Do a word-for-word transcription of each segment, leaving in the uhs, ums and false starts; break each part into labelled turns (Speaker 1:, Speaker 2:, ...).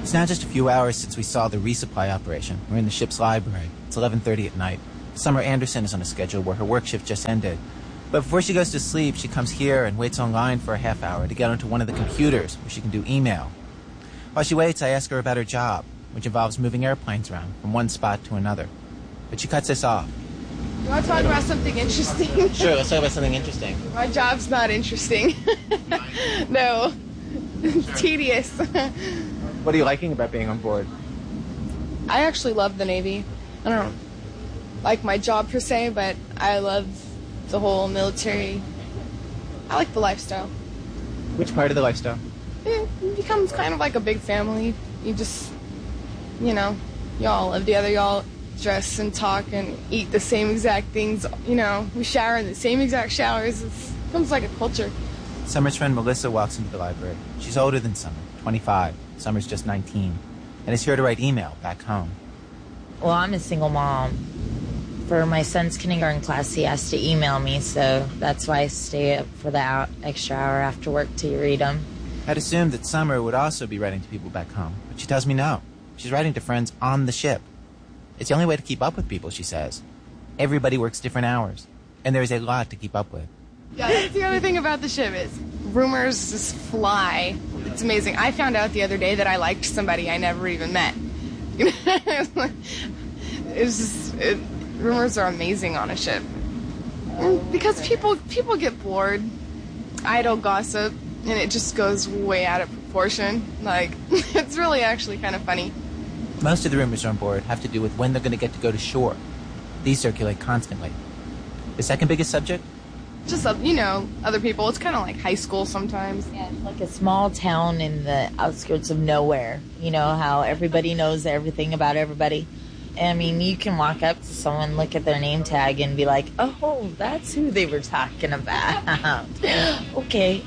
Speaker 1: It's now just a few hours since we saw the resupply operation. We're in the ship's library. It's eleven thirty at night. Summer Anderson is on a schedule where her work shift just ended. But before she goes to sleep, she comes here and waits online for a half hour to get onto one of the computers where she can do email. While she waits, I ask her about her job, which involves moving airplanes around from one spot to another. But she cuts us off.
Speaker 2: You want to talk about something interesting?
Speaker 1: Sure, let's talk about something interesting.
Speaker 2: My job's not interesting. No. It's tedious.
Speaker 1: What are you liking about being on board?
Speaker 2: I actually love the Navy. I don't like my job per se, but I love the whole military. I like the lifestyle.
Speaker 1: Which part of the lifestyle?
Speaker 2: It becomes kind of like a big family. You just, you know, you all live together, you all dress and talk and eat the same exact things. You know, we shower in the same exact showers. It's, it becomes like a culture.
Speaker 1: Summer's friend Melissa walks into the library. She's older than Summer, twenty-five. Summer's just nineteen, and is here to write email back home.
Speaker 3: Well, I'm a single mom. For my son's kindergarten class, he has to email me, so that's why I stay up for the hour, extra hour after work to read them.
Speaker 1: I'd assumed that Summer would also be writing to people back home, but she tells me no. She's writing to friends on the ship. It's the only way to keep up with people, she says. Everybody works different hours, and there is a lot to keep up with.
Speaker 2: Yeah, that's the other thing about the ship is rumors just fly. It's amazing. I found out the other day that I liked somebody I never even met. It's just, it, rumors are amazing on a ship. Because people people get bored, idle gossip, and it just goes way out of proportion. Like, it's really actually kind of funny.
Speaker 1: Most of the rumors on board have to do with when they're going to get to go to shore. These circulate constantly. The second biggest subject?
Speaker 2: Just, uh, you know, other people. It's kind of like high school sometimes.
Speaker 3: Yeah, it's like a small town in the outskirts of nowhere. You know how everybody knows everything about everybody. I mean, you can walk up to someone, look at their name tag, and be like, oh, that's who they were talking about. Okay.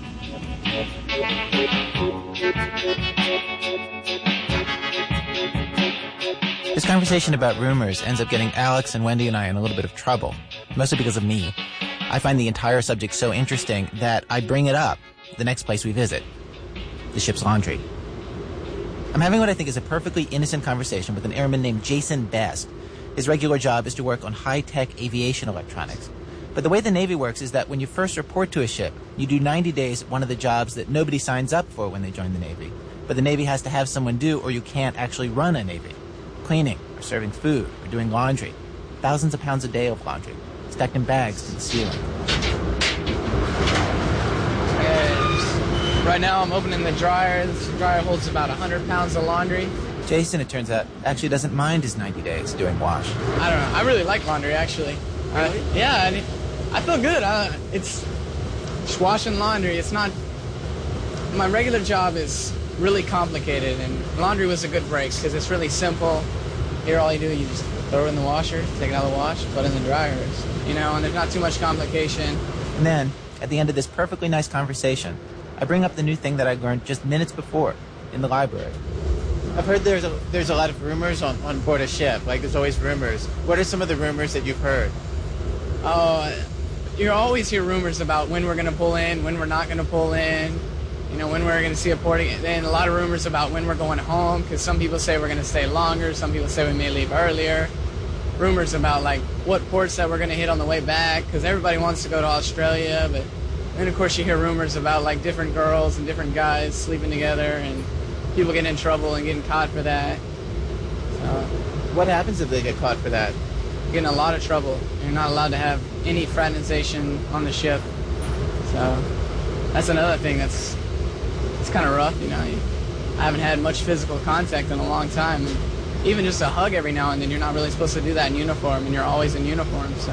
Speaker 1: This conversation about rumors ends up getting Alex and Wendy and I in a little bit of trouble, mostly because of me. I find the entire subject so interesting that I bring it up the next place we visit, the ship's laundry. I'm having what I think is a perfectly innocent conversation with an airman named Jason Best. His regular job is to work on high-tech aviation electronics. But the way the Navy works is that when you first report to a ship, you do ninety days at one of the jobs that nobody signs up for when they join the Navy. But the Navy has to have someone do, or you can't actually run a Navy. Cleaning, or serving food, or doing laundry. Thousands of pounds a day of laundry, stacked in bags to the ceiling.
Speaker 4: Right now I'm opening the dryer. This dryer holds about one hundred pounds of laundry.
Speaker 1: Jason, it turns out, actually doesn't mind his ninety days doing wash.
Speaker 4: I don't know. I really like laundry, actually. Really? I, yeah, I, I feel good. I, it's just washing laundry. It's not... My regular job is really complicated, and laundry was a good break because it's really simple. Here, all you do, you just throw it in the washer, take it out of the wash, put it in the dryers, you know, and there's not too much complication.
Speaker 1: And then, at the end of this perfectly nice conversation, I bring up the new thing that I learned just minutes before in the library.
Speaker 5: I've heard there's a, there's a lot of rumors on, on board a ship. Like, there's always rumors. What are some of the rumors that you've heard?
Speaker 4: Oh, you always hear rumors about when we're going to pull in, when we're not going to pull in, you know, when we're going to see a porting. And a lot of rumors about when we're going home, because some people say we're going to stay longer, some people say we may leave earlier. Rumors about, like, what ports that we're going to hit on the way back, because everybody wants to go to Australia, but then, of course, you hear rumors about, like, different girls and different guys sleeping together, and people getting in trouble and getting caught for that. So,
Speaker 5: what happens if they get caught for that?
Speaker 4: Get in a lot of trouble. You're not allowed to have any fraternization on the ship. So that's another thing that's it's kind of rough, you know. I haven't had much physical contact in a long time. And even just a hug every now and then, you're not really supposed to do that in uniform, and you're always in uniform. So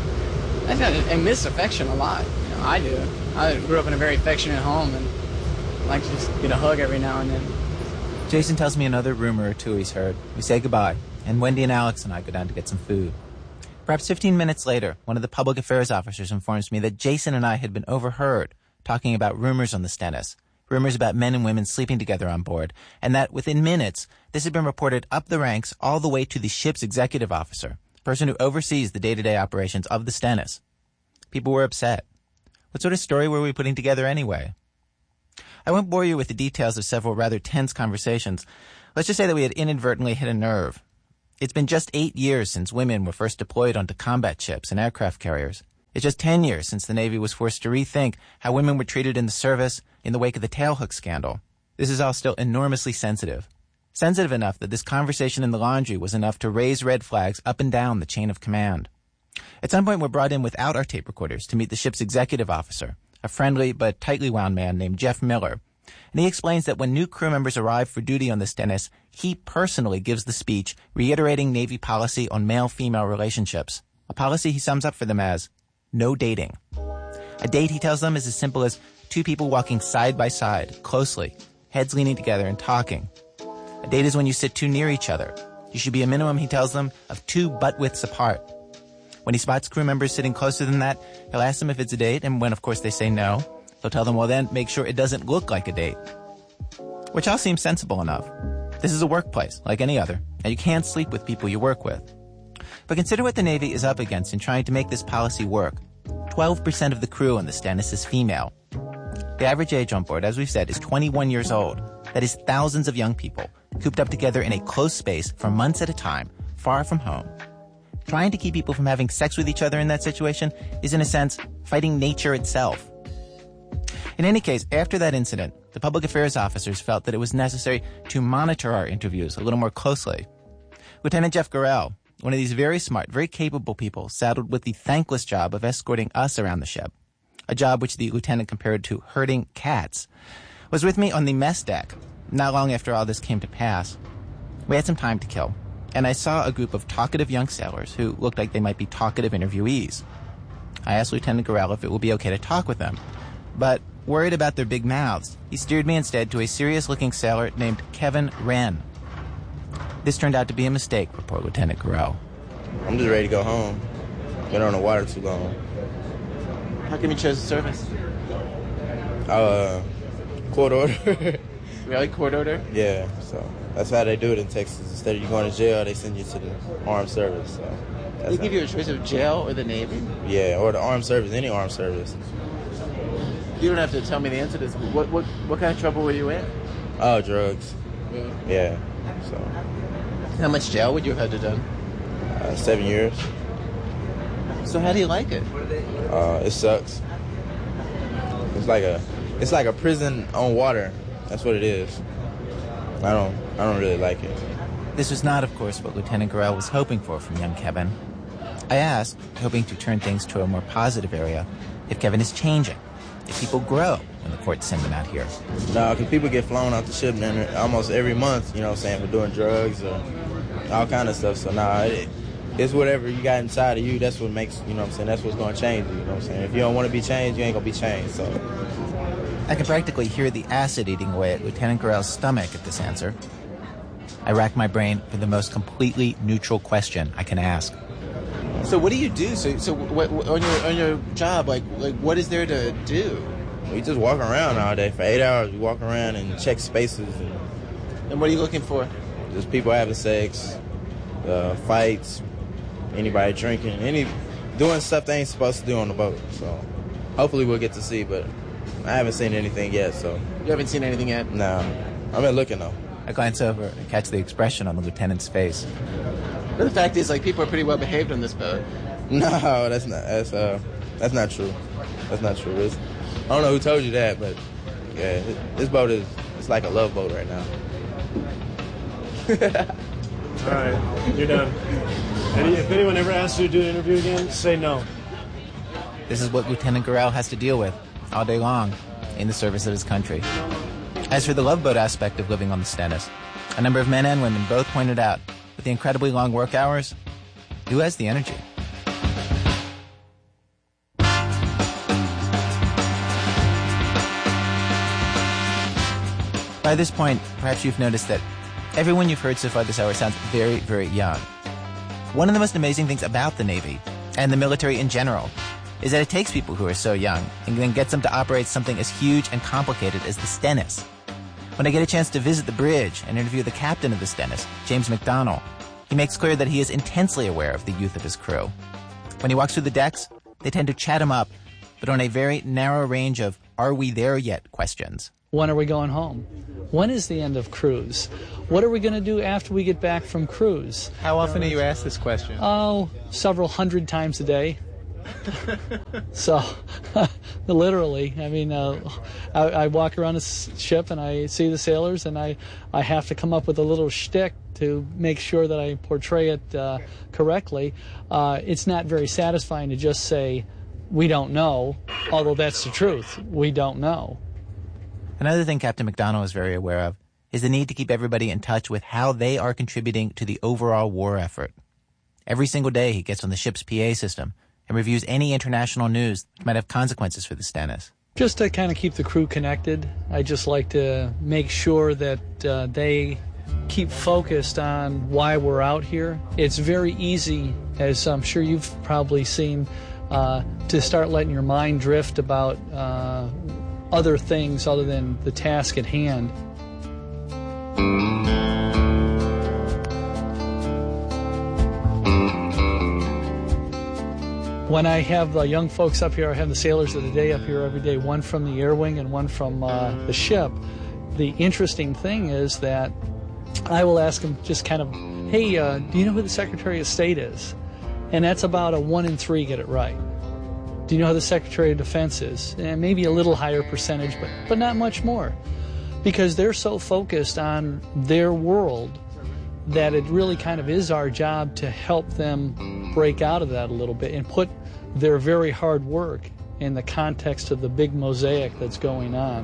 Speaker 4: I, I miss affection a lot. You know, I do. I grew up in a very affectionate home, and I like to just get a hug every now and then.
Speaker 1: Jason tells me another rumor or two he's heard. We say goodbye, and Wendy and Alex and I go down to get some food. Perhaps fifteen minutes later, one of the public affairs officers informs me that Jason and I had been overheard talking about rumors on the Stennis, rumors about men and women sleeping together on board, and that within minutes, this had been reported up the ranks all the way to the ship's executive officer, the person who oversees the day-to-day operations of the Stennis. People were upset. What sort of story were we putting together anyway? I won't bore you with the details of several rather tense conversations. Let's just say that we had inadvertently hit a nerve. It's been just eight years since women were first deployed onto combat ships and aircraft carriers. It's just ten years since the Navy was forced to rethink how women were treated in the service in the wake of the tailhook scandal. This is all still enormously sensitive. Sensitive enough that this conversation in the laundry was enough to raise red flags up and down the chain of command. At some point, we're brought in without our tape recorders to meet the ship's executive officer, a friendly but tightly wound man named Jeff Miller. And he explains that when new crew members arrive for duty on the Stennis, he personally gives the speech reiterating Navy policy on male-female relationships, a policy he sums up for them as, no dating. A date, he tells them, is as simple as two people walking side by side, closely, heads leaning together and talking. A date is when you sit too near each other. You should be a minimum, he tells them, of two butt widths apart. When he spots crew members sitting closer than that, he'll ask them if it's a date, and when, of course, they say no, he'll tell them, well, then make sure it doesn't look like a date. Which all seems sensible enough. This is a workplace, like any other, and you can't sleep with people you work with. But consider what the Navy is up against in trying to make this policy work. twelve percent of the crew on the Stennis is female. The average age on board, as we've said, is twenty-one years old. That is thousands of young people, cooped up together in a close space for months at a time, far from home. Trying to keep people from having sex with each other in that situation is, in a sense, fighting nature itself. In any case, after that incident, the public affairs officers felt that it was necessary to monitor our interviews a little more closely. Lieutenant Jeff Gorell, one of these very smart, very capable people, saddled with the thankless job of escorting us around the ship, a job which the lieutenant compared to herding cats, was with me on the mess deck, not long after all this came to pass. We had some time to kill, and I saw a group of talkative young sailors who looked like they might be talkative interviewees. I asked Lieutenant Gorell if it would be okay to talk with them, but worried about their big mouths, he steered me instead to a serious-looking sailor named Kevin Wren. This turned out to be a mistake for poor Lieutenant Gorell.
Speaker 6: I'm just ready to go home. Been on the water too long.
Speaker 5: How come you chose the service?
Speaker 6: Uh, court order.
Speaker 5: Really? Court order?
Speaker 6: Yeah, so that's how they do it in Texas. Instead of you going to jail, they send you to the armed service. So
Speaker 5: They give you a choice of jail or the Navy?
Speaker 6: Yeah, or the armed service, any armed service.
Speaker 5: You don't have to tell me the answer to this. What what what kind of trouble were you in?
Speaker 6: Oh, drugs.
Speaker 5: Really?
Speaker 6: Yeah, so
Speaker 5: How much jail would you have had to done?
Speaker 6: uh, seven years.
Speaker 5: So how do you like it?
Speaker 6: Uh, it sucks. It's like a, it's like a prison on water. That's what it is. I don't, I don't really like it.
Speaker 1: This was not, of course, what Lieutenant Gorell was hoping for from young Kevin. I asked, hoping to turn things to a more positive area, if Kevin is changing, if people grow when the courts send them out here.
Speaker 6: No, because people get flown off the ship and almost every month, you know what I'm saying, for doing drugs or all kind of stuff. So, nah, it, it's whatever you got inside of you, that's what makes, you know what I'm saying, that's what's going to change you, you know what I'm saying. If you don't want to be changed, you ain't going to be changed, so.
Speaker 1: I can practically hear the acid eating away at Lieutenant Gorell's stomach at this answer. I rack my brain for the most completely neutral question I can ask.
Speaker 5: So what do you do? So so what, what, on your on your job, like like what is there to do?
Speaker 6: We just walk around all day. For eight hours, we walk around and check spaces. And
Speaker 5: And what are you looking for?
Speaker 6: just people having sex, uh, fights, anybody drinking, any doing stuff they ain't supposed to do on the boat. So hopefully we'll get to see, but I haven't seen anything yet, so.
Speaker 5: You haven't seen anything yet?
Speaker 6: No. I've been looking, though.
Speaker 1: I glance over and catch the expression on the lieutenant's face.
Speaker 5: But the fact is, like, people are pretty well behaved on this boat.
Speaker 6: No, that's not, that's, uh, that's not true. That's not true. It's, I don't know who told you that, but, yeah, this boat is, it's like a love boat right now.
Speaker 7: All right, you're done. Any, if anyone ever asks you to do an interview again, say no.
Speaker 1: This is what Lieutenant Gorell has to deal with all day long in the service of his country. As for the love boat aspect of living on the Stennis, a number of men and women both pointed out with the incredibly long work hours, who has the energy? By this point, perhaps you've noticed that everyone you've heard so far this hour sounds very, very young. One of the most amazing things about the Navy, and the military in general, is that it takes people who are so young and then gets them to operate something as huge and complicated as the Stennis. When I get a chance to visit the bridge and interview the captain of the Stennis, James McDonnell, he makes clear that he is intensely aware of the youth of his crew. When he walks through the decks, they tend to chat him up, but on a very narrow range of "are we there yet" questions.
Speaker 8: When are we going home? When is the end of cruise? What are we going to do after we get back from cruise?
Speaker 5: How often are you asked this question?
Speaker 8: Oh, several hundred times a day. So, literally, I mean, uh, I, I walk around the ship and I see the sailors, and I, I have to come up with a little shtick to make sure that I portray it uh, correctly. Uh, it's not very satisfying to just say, we don't know, although that's the truth. We don't know.
Speaker 1: Another thing Captain McDonnell is very aware of is the need to keep everybody in touch with how they are contributing to the overall war effort. Every single day he gets on the ship's P A system and reviews any international news that might have consequences for the Stennis.
Speaker 8: Just to kind of keep the crew connected, I just like to make sure that uh, they keep focused on why we're out here. It's very easy, as I'm sure you've probably seen, uh, to start letting your mind drift about uh, other things other than the task at hand. When I have the young folks up here, I have the sailors of the day up here every day, one from the air wing and one from uh, the ship. The interesting thing is that I will ask them just kind of, hey, uh, do you know who the Secretary of State is? And that's about a one in three get it right. Do you know who the Secretary of Defense is? And maybe a little higher percentage, but, but not much more. Because they're so focused on their world that it really kind of is our job to help them break out of that a little bit and put their very hard work in the context of the big mosaic that's going on.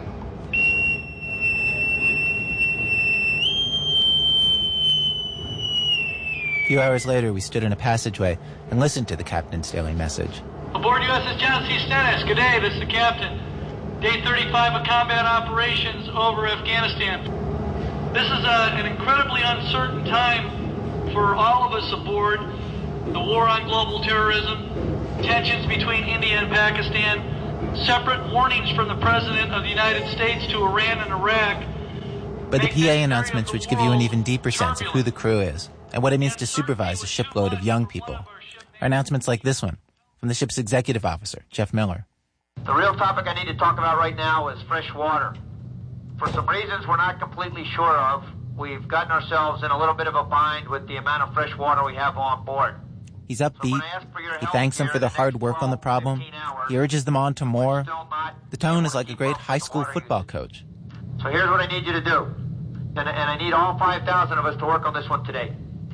Speaker 1: A few hours later, we stood in a passageway and listened to the captain's daily message.
Speaker 9: Aboard U S S John C. Stennis. Good day, this is the captain. Day thirty-five of combat operations over Afghanistan. This is a, an incredibly uncertain time for all of us aboard. The war on global terrorism, tensions between India and Pakistan, separate warnings from the President of the United States to Iran and Iraq.
Speaker 1: But the P A announcements which give you an even deeper sense of who the crew is and what it means to supervise a shipload of young people are announcements like this one from the ship's executive officer, Jeff Miller.
Speaker 10: The real topic I need to talk about right now is fresh water. For some reasons we're not completely sure of, we've gotten ourselves in a little bit of a bind with the amount of fresh water we have on board.
Speaker 1: He's upbeat. He thanks them for their hard work on the problem. He urges them on to more. The tone is like a great high school football coach.
Speaker 10: So here's what I need you to do. And, and I need all five thousand of us to work on this one today.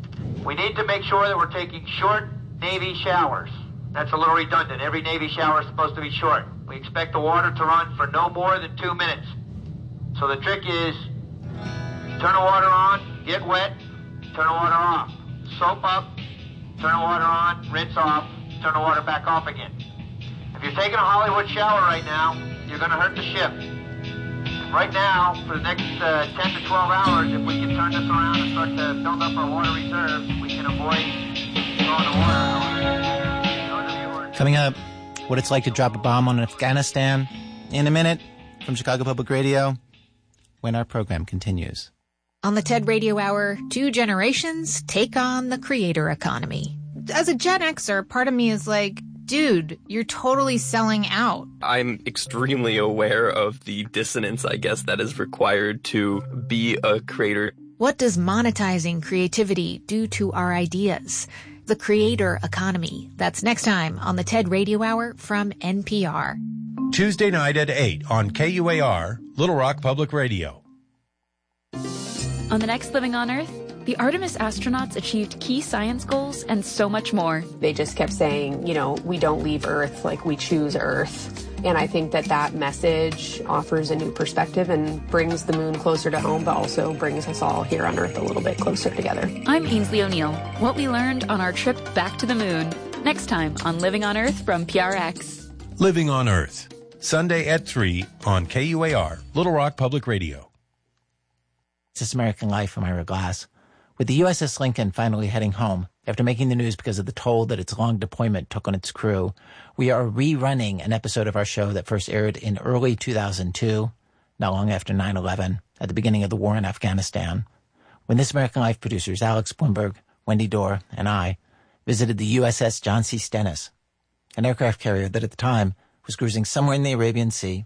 Speaker 10: We need to make sure that we're taking short Navy showers. That's a little redundant. Every Navy shower is supposed to be short. We expect the water to run for no more than two minutes. So the trick is, turn the water on, get wet, turn the water off. Soap up, turn the water on, rinse off, turn the water back off again. If you're taking a Hollywood shower right now, you're going to hurt the ship. Right now, for the next uh, ten to twelve hours, if we can turn this around and start to build up our water reserves, we can avoid throwing the water.
Speaker 1: Coming up, what it's like to drop a bomb on Afghanistan. In a minute, from Chicago Public Radio, when our program continues.
Speaker 11: On the TED Radio Hour, two generations take on the creator economy. As a Gen Xer, part of me is like, dude, you're totally selling out.
Speaker 12: I'm extremely aware of the dissonance, I guess, that is required to be a creator.
Speaker 11: What does monetizing creativity do to our ideas? The creator economy. That's next time on the TED Radio Hour from N P R.
Speaker 13: Tuesday night at eight on K U A R, Little Rock Public Radio.
Speaker 14: On the next Living on Earth, the Artemis astronauts achieved key science goals and so much more.
Speaker 15: They just kept saying, you know, we don't leave Earth, like we choose Earth. And I think that that message offers a new perspective and brings the moon closer to home, but also brings us all here on Earth a little bit closer together.
Speaker 14: I'm Ainsley O'Neill. What we learned on our trip back to the moon. Next time on Living on Earth from P R X.
Speaker 13: Living on Earth, Sunday at three on K U A R, Little Rock Public Radio.
Speaker 1: This American Life from Ira Glass. With the U S S Lincoln finally heading home, after making the news because of the toll that its long deployment took on its crew, we are rerunning an episode of our show that first aired in early two thousand two, not long after nine eleven, at the beginning of the war in Afghanistan, when This American Life producers Alex Blumberg, Wendy Dorr, and I visited the U S S John C. Stennis, an aircraft carrier that at the time was cruising somewhere in the Arabian Sea,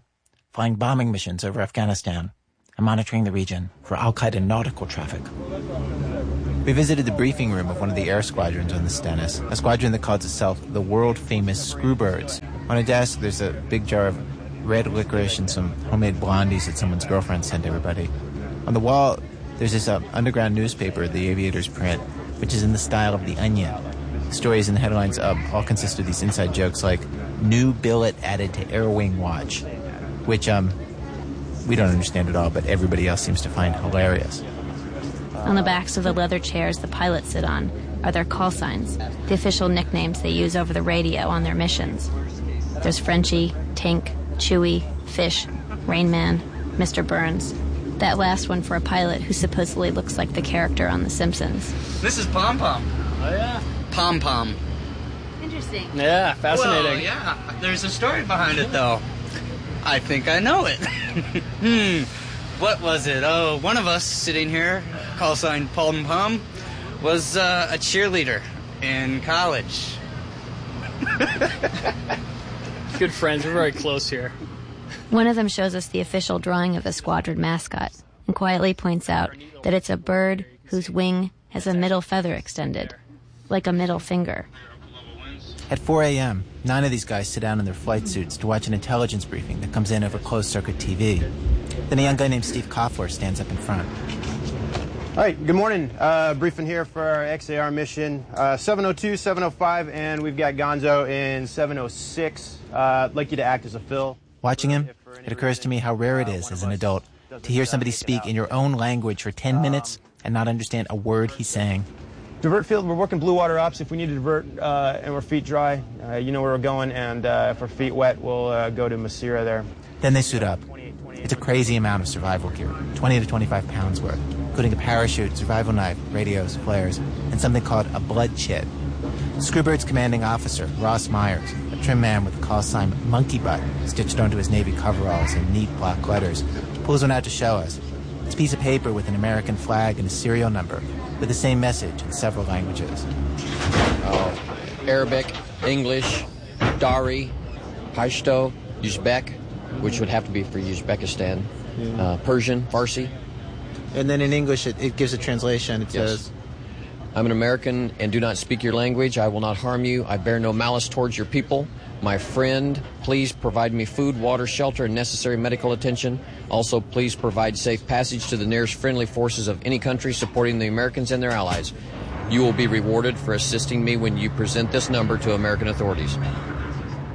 Speaker 1: flying bombing missions over Afghanistan, and monitoring the region for al-Qaeda nautical traffic. We visited the briefing room of one of the air squadrons on the Stennis, a squadron that calls itself the world-famous Screwbirds. On a desk, there's a big jar of red licorice and some homemade blondies that someone's girlfriend sent everybody. On the wall, there's this uh, underground newspaper the aviators print, which is in the style of The Onion. The stories and the headlines uh, all consist of these inside jokes like, new billet added to Air Wing Watch, which um we don't understand at all, but everybody else seems to find hilarious.
Speaker 16: On the backs of the leather chairs the pilots sit on are their call signs, the official nicknames they use over the radio on their missions. There's Frenchie, Tink, Chewie, Fish, Rain Man, Mister Burns. That last one for a pilot who supposedly looks like the character on The Simpsons.
Speaker 17: This is Pom Pom.
Speaker 8: Oh, yeah.
Speaker 17: Pom Pom.
Speaker 16: Interesting.
Speaker 8: Yeah, fascinating.
Speaker 17: Well, yeah. There's a story behind it, though. I think I know it. hmm. What was it? Oh, one of us sitting here, call sign Pom Pom, was uh, a cheerleader in college.
Speaker 8: Good friends. We're very close here.
Speaker 16: One of them shows us the official drawing of the squadron mascot and quietly points out that it's a bird whose wing has a middle feather extended, like a middle finger.
Speaker 1: At four a.m., nine of these guys sit down in their flight suits to watch an intelligence briefing that comes in over closed-circuit T V. Then a young guy named Steve Koffler stands up in front.
Speaker 18: All right, good morning. Uh, briefing here for our X A R mission. Uh, seven oh two, seven oh five, and we've got Gonzo in seven oh six. Uh, I'd like you to act as a fill.
Speaker 1: Watching him, it occurs to me how rare it is as an adult to hear somebody speak in your own language for ten minutes and not understand a word he's saying.
Speaker 18: Divert field, we're working blue water ops. If we need to divert uh, and our feet dry, uh, you know where we're going, and uh, if our feet wet, we'll uh, go to Masira there.
Speaker 1: Then they suit up. It's a crazy amount of survival gear, twenty to twenty-five pounds worth, including a parachute, survival knife, radios, flares, and something called a blood chit. Screwbird's commanding officer, Ross Myers, a trim man with the call sign Monkey Butt stitched onto his Navy coveralls in neat block letters, pulls one out to show us. It's a piece of paper with an American flag and a serial number, with the same message in several languages.
Speaker 19: Oh, Arabic, English, Dari, Pashto, Uzbek, which would have to be for Uzbekistan, yeah. uh, Persian, Farsi.
Speaker 1: And then in English, it, it gives a translation. It
Speaker 19: yes.
Speaker 1: says,
Speaker 19: I'm an American and do not speak your language. I will not harm you. I bear no malice towards your people. My friend, please provide me food, water, shelter, and necessary medical attention. Also, please provide safe passage to the nearest friendly forces of any country supporting the Americans and their allies. You will be rewarded for assisting me when you present this number to American authorities.